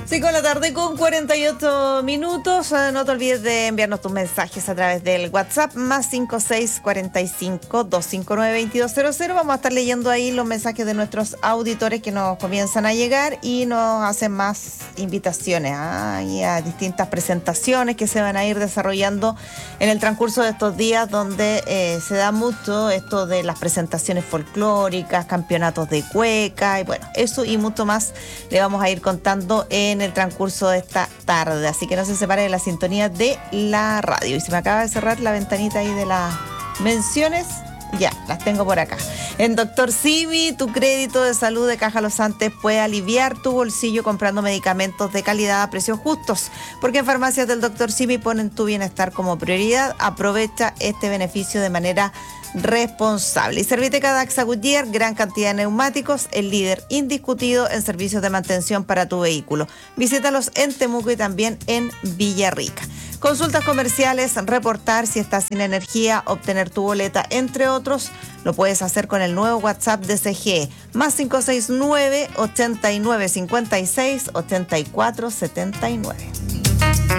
5 de la tarde con 48 minutos. No te olvides de enviarnos tus mensajes a través del WhatsApp más 5645-259-2200. Vamos a estar leyendo ahí los mensajes de nuestros auditores que nos comienzan a llegar y nos hacen más invitaciones y a distintas presentaciones que se van a ir desarrollando en el transcurso de estos días, donde se da mucho esto de las presentaciones folclóricas, campeonatos de cueca y bueno, eso y mucho más le vamos a ir contando en el transcurso de esta tarde, así que no se separe de la sintonía de la radio. Y se me acaba de cerrar la ventanita ahí de las menciones, ya, las tengo por acá. En Dr. Simi, tu crédito de salud de Caja Los Andes puede aliviar tu bolsillo comprando medicamentos de calidad a precios justos, porque en farmacias del Dr. Simi ponen tu bienestar como prioridad. Aprovecha este beneficio de manera responsable. Y Serviteca Daxa Goodyear, gran cantidad de neumáticos, el líder indiscutido en servicios de mantención para tu vehículo. Visítalos en Temuco y también en Villarrica. Consultas comerciales, reportar si estás sin energía, obtener tu boleta, entre otros, lo puedes hacer con el nuevo WhatsApp de CGE, más 569-8956-8479.